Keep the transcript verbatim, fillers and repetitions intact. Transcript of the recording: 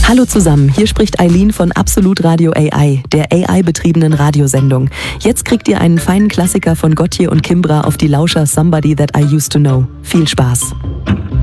Hallo zusammen, hier spricht Eileen von Absolut Radio A I, der A I-betriebenen Radiosendung. Jetzt kriegt ihr einen feinen Klassiker von Gotye und Kimbra auf die Lauscher Somebody That I Used to Know. Viel Spaß!